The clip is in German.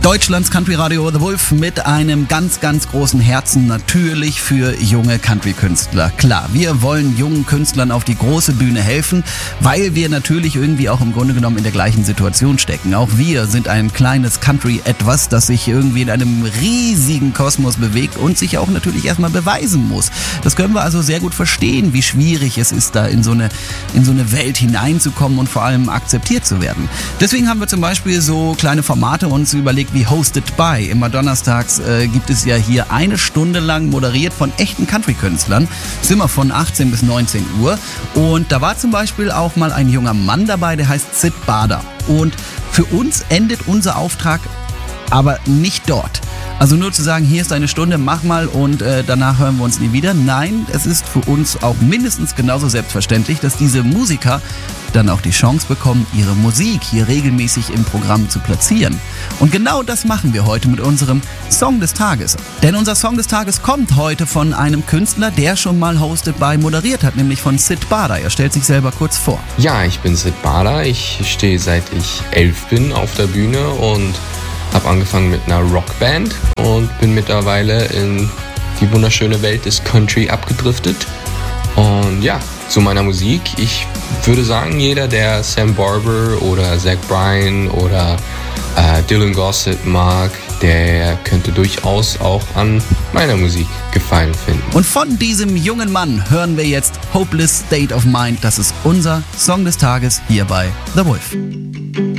Deutschlands Country Radio The Wolf mit einem ganz, ganz großen Herzen natürlich für junge Country-Künstler. Klar, wir wollen jungen Künstlern auf die große Bühne helfen, weil wir natürlich irgendwie auch im Grunde genommen in der gleichen Situation stecken. Auch wir sind ein kleines Country-Etwas, das sich irgendwie in einem riesigen Kosmos bewegt und sich auch natürlich erstmal beweisen muss. Das können wir also sehr gut verstehen, wie schwierig es ist, da in so eine Welt hineinzukommen und vor allem akzeptiert zu werden. Deswegen haben wir zum Beispiel so kleine Formate uns überlegt wie Hosted by. Immer donnerstags gibt es ja hier eine Stunde lang moderiert von echten Country-Künstlern. Das ist immer von 18 bis 19 Uhr. Und da war zum Beispiel auch mal ein junger Mann dabei, der heißt Sid Bader. Und für uns endet unser Auftrag aber nicht dort. Also nur zu sagen, hier ist eine Stunde, mach mal und danach hören wir uns nie wieder. Nein, es ist für uns auch mindestens genauso selbstverständlich, dass diese Musiker dann auch die Chance bekommen, ihre Musik hier regelmäßig im Programm zu platzieren. Und genau das machen wir heute mit unserem Song des Tages. Denn unser Song des Tages kommt heute von einem Künstler, der schon mal Hosted by moderiert hat, nämlich von Sid Bader. Er stellt sich selber kurz vor. Ja, ich bin Sid Bader. Ich stehe seit ich 11 bin auf der Bühne und habe angefangen mit einer Rockband und bin mittlerweile in die wunderschöne Welt des Country abgedriftet. Und ja, zu meiner Musik. Ich würde sagen, jeder, der Sam Barber oder Zach Bryan oder Dylan Gossett mag, der könnte durchaus auch an meiner Musik Gefallen finden. Und von diesem jungen Mann hören wir jetzt Hopeless State of Mind. Das ist unser Song des Tages hier bei The Wolf.